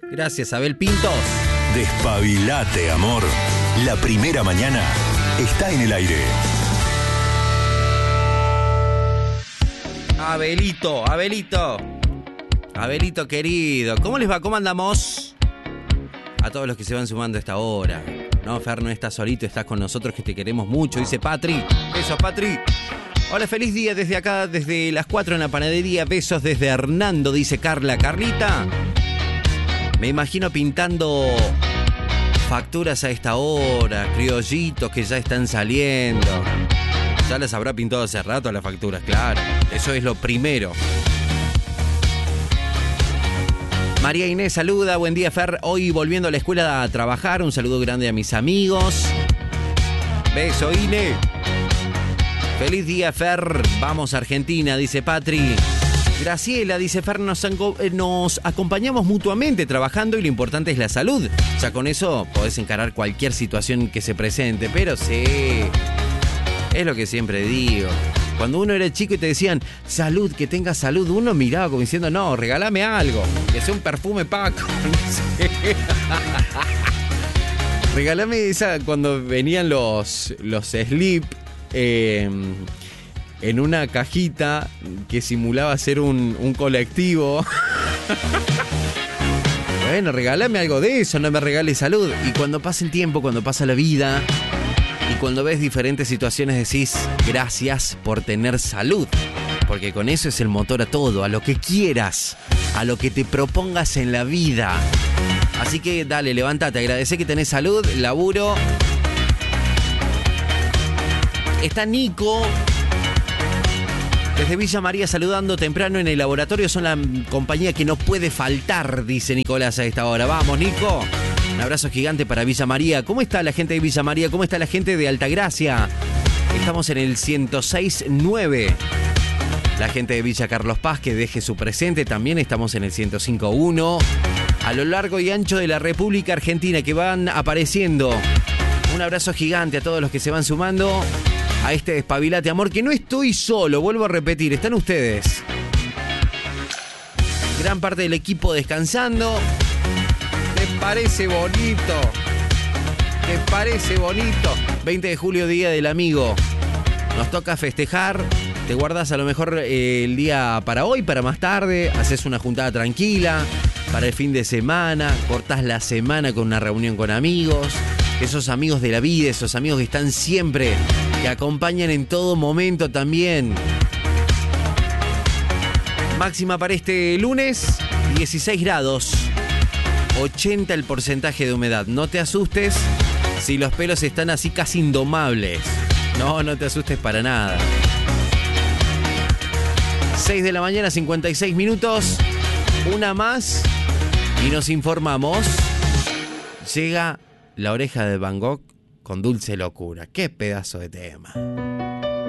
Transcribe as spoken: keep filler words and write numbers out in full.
Gracias, Abel Pintos. Despabilate, amor. La primera mañana está en el aire. Abelito, Abelito. Abelito querido, ¿cómo les va? ¿Cómo andamos? A todos los que se van sumando a esta hora. No, Fer, no estás solito, estás con nosotros, que te queremos mucho. Dice Patri. Besos, Patri. Hola, feliz día desde acá, desde las cuatro en la panadería. Besos desde Hernando, dice Carla. Carlita, me imagino pintando facturas a esta hora, criollitos que ya están saliendo. Ya las habrá pintado hace rato las facturas, claro. Eso es lo primero. María Inés saluda, buen día, Fer. Hoy volviendo a la escuela a trabajar, un saludo grande a mis amigos. Beso, Ine. Feliz día, Fer. Vamos, Argentina, dice Patri. Graciela, dice Fer, nos, nos acompañamos mutuamente trabajando y lo importante es la salud. Ya con eso podés encarar cualquier situación que se presente, pero sí, es lo que siempre digo. Cuando uno era chico y te decían, salud, que tengas salud, uno miraba como diciendo, no, regálame algo, que sea un perfume Paco, no sé. Regálame esa, cuando venían los, los slip eh, en una cajita que simulaba ser un, un colectivo. Bueno, regálame algo de eso, no me regales salud. Y cuando pasa el tiempo, cuando pasa la vida... Y cuando ves diferentes situaciones decís, gracias por tener salud. Porque con eso es el motor a todo, a lo que quieras, a lo que te propongas en la vida. Así que dale, levántate, agradecé que tenés salud, laburo. Está Nico desde Villa María saludando temprano en el laboratorio. Son la compañía que no puede faltar, dice Nicolás a esta hora. Vamos, Nico. Un abrazo gigante para Villa María. ¿Cómo está la gente de Villa María? ¿Cómo está la gente de Altagracia? Estamos en el ciento seis punto nueve. La gente de Villa Carlos Paz, que deje su presente, también estamos en el ciento cinco punto uno. A lo largo y ancho de la República Argentina, que van apareciendo. Un abrazo gigante a todos los que se van sumando a este Despabilate, amor, que no estoy solo, vuelvo a repetir, están ustedes. Gran parte del equipo descansando. ¿Te parece bonito? ¿Te parece bonito? veinte de julio, Día del Amigo. Nos toca festejar. Te guardas a lo mejor eh, el día para hoy, para más tarde. Haces una juntada tranquila para el fin de semana. Cortás la semana con una reunión con amigos. Esos amigos de la vida, esos amigos que están siempre, que acompañan en todo momento también. Máxima para este lunes, dieciséis grados. ochenta el porcentaje de humedad. No te asustes si los pelos están así casi indomables. No, no te asustes para nada. seis de la mañana, cincuenta y seis minutos. Una más y nos informamos. Llega La Oreja de Van Gogh con Dulce Locura. ¡Qué pedazo de tema!